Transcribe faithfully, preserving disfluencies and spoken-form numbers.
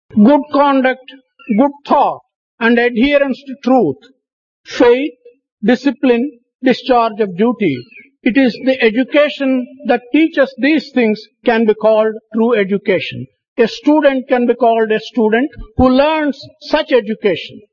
good conduct, good thought, and adherence to truth, faith, discipline, discharge of duty. It is the education that teaches these things can be called true education. A student can be called a student who learns such education.